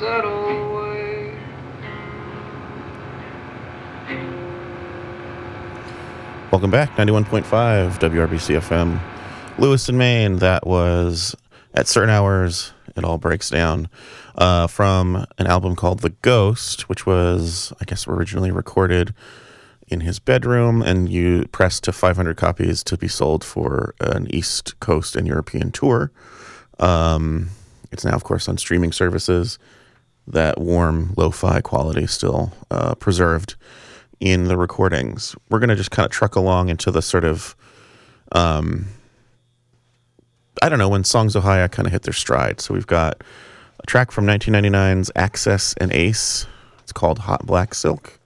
settle away. Welcome back, 91.5 WRBC FM, Lewiston, Maine. That was At Certain Hours, It All Breaks Down, from an album called The Ghost, which was, I guess, originally recorded in his bedroom and you pressed to 500 copies to be sold for an East Coast and European tour. It's now, of course, on streaming services. That warm, lo-fi quality still preserved in the recordings. We're going to just kind of truck along into the sort of, I don't know, when Songs of Ohio kind of hit their stride. So we've got a track from 1999's Access and Ace. It's called Hot Black Silk.